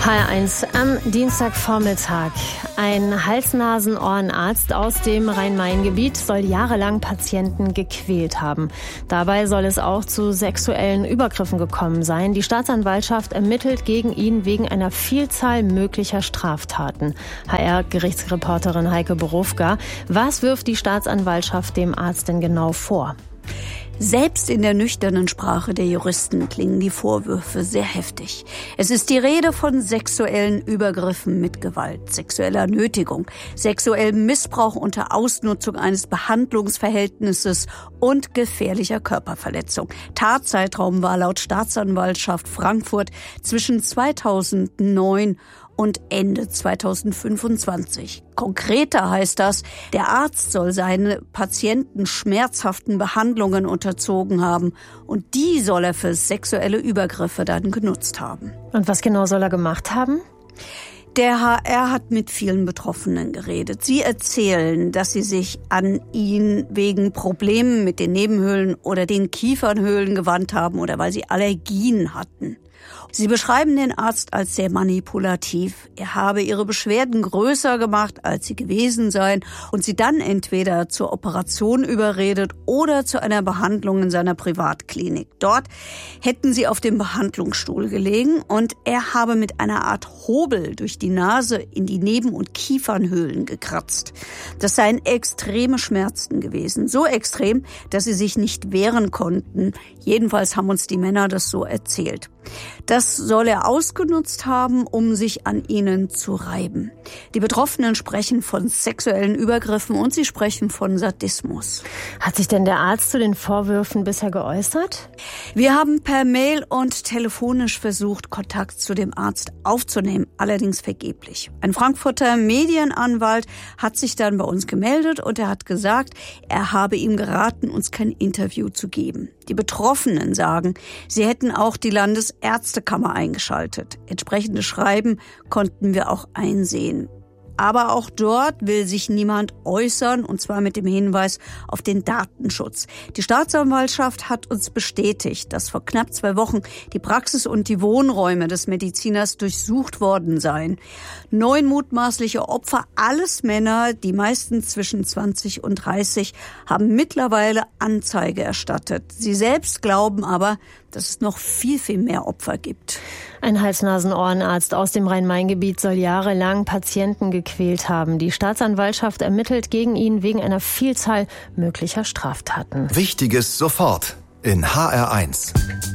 HR1 am Dienstagvormittag. Ein Hals-Nasen-Ohrenarzt aus dem Rhein-Main-Gebiet soll jahrelang Patienten gequält haben. Dabei soll es auch zu sexuellen Übergriffen gekommen sein. Die Staatsanwaltschaft ermittelt gegen ihn wegen einer Vielzahl möglicher Straftaten. HR-Gerichtsreporterin Heike Borowka. Was wirft die Staatsanwaltschaft dem Arzt denn genau vor? Selbst in der nüchternen Sprache der Juristen klingen die Vorwürfe sehr heftig. Es ist die Rede von sexuellen Übergriffen mit Gewalt, sexueller Nötigung, sexuellem Missbrauch unter Ausnutzung eines Behandlungsverhältnisses und gefährlicher Körperverletzung. Tatzeitraum war laut Staatsanwaltschaft Frankfurt zwischen 2009 und Ende 2025. Konkreter heißt das, der Arzt soll seine Patienten schmerzhaften Behandlungen unterzogen haben und die soll er für sexuelle Übergriffe dann genutzt haben. Und was genau soll er gemacht haben? Der HR hat mit vielen Betroffenen geredet. Sie erzählen, dass sie sich an ihn wegen Problemen mit den Nebenhöhlen oder den Kiefernhöhlen gewandt haben oder weil sie Allergien hatten. Sie beschreiben den Arzt als sehr manipulativ. Er habe ihre Beschwerden größer gemacht, als sie gewesen seien und sie dann entweder zur Operation überredet oder zu einer Behandlung in seiner Privatklinik. Dort hätten sie auf dem Behandlungsstuhl gelegen und er habe mit einer Art Hobel durch die Nase in die Neben- und Kiefernhöhlen gekratzt. Das seien extreme Schmerzen gewesen. So extrem, dass sie sich nicht wehren konnten. Jedenfalls haben uns die Männer das so erzählt. Das soll er ausgenutzt haben, um sich an ihnen zu reiben. Die Betroffenen sprechen von sexuellen Übergriffen und sie sprechen von Sadismus. Hat sich denn der Arzt zu den Vorwürfen bisher geäußert? Wir haben per Mail und telefonisch versucht, Kontakt zu dem Arzt aufzunehmen, allerdings vergeblich. Ein Frankfurter Medienanwalt hat sich dann bei uns gemeldet und er hat gesagt, er habe ihm geraten, uns kein Interview zu geben. Die Betroffenen sagen, sie hätten auch die Landesärztekammer eingeschaltet. Entsprechende Schreiben konnten wir auch einsehen. Aber auch dort will sich niemand äußern, und zwar mit dem Hinweis auf den Datenschutz. Die Staatsanwaltschaft hat uns bestätigt, dass vor knapp 2 Wochen die Praxis und die Wohnräume des Mediziners durchsucht worden seien. 9 mutmaßliche Opfer, alles Männer, die meisten zwischen 20 und 30, haben mittlerweile Anzeige erstattet. Sie selbst glauben aber, dass es noch viel, viel mehr Opfer gibt. Ein Hals-Nasen-Ohrenarzt aus dem Rhein-Main-Gebiet soll jahrelang Patienten gequält haben. Die Staatsanwaltschaft ermittelt gegen ihn wegen einer Vielzahl möglicher Straftaten. Wichtiges sofort in HR1.